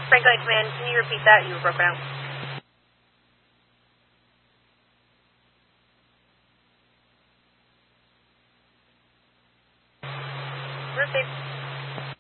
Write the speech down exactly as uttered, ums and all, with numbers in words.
Franklin Command, can you repeat that? You were broken out. Received.